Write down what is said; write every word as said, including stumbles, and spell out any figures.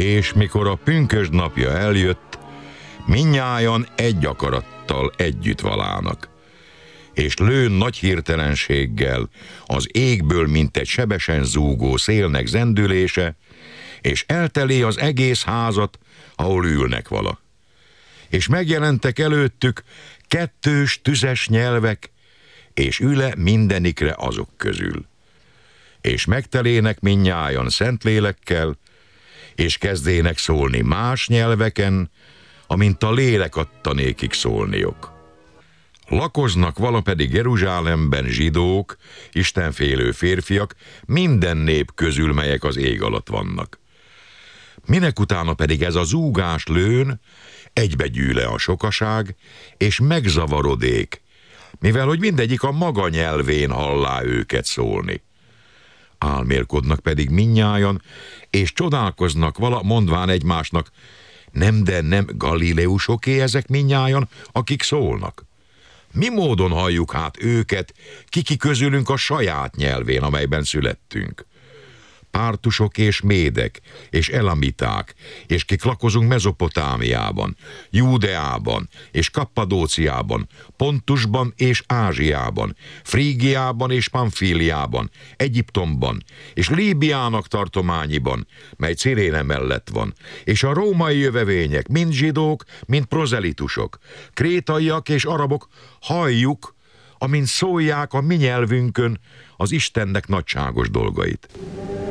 És mikor a pünkösd napja eljött, mindnyájan egy akarattal együtt valának. És lőn nagy hirtelenséggel az égből, mint egy sebesen zúgó szélnek zendülése, és eltelé az egész házat, ahol ülnek vala. És megjelentek előttük kettős tüzes nyelvek, és üle mindenikre azok közül. És megtelének mindnyájan Szentlélekkel, és kezdének szólni más nyelveken, amint a lélek adta nékik szólniok. Lakoznak vala pedig Jeruzsálemben zsidók, istenfélő férfiak, minden nép közül, melyek az ég alatt vannak. Minek utána pedig ez a zúgás lőn, egybegyűle a sokaság, és megzavarodék, mivel hogy mindegyik a maga nyelvén hallá őket szólni. Álmélkodnak pedig mindnyájan, és csodálkoznak vala, mondván egymásnak, nem, de nem Galileusoké ezek mindnyájan, akik szólnak. Mi módon halljuk hát őket, kiki közülünk a saját nyelvén, amelyben születtünk? Pártusok és médek, és elamiták, és kik lakozunk Mezopotámiában, Júdeában, és Kappadóciában, Pontusban és Ázsiában, Frígiában és Pamfíliában, Egyiptomban, és Líbiának tartományiban, mely Ciréne mellett van, és a római jövevények, mind zsidók, mind prozelitusok, krétaiak és arabok, halljuk, amint szólják a mi nyelvünkön az Istennek nagyságos dolgait.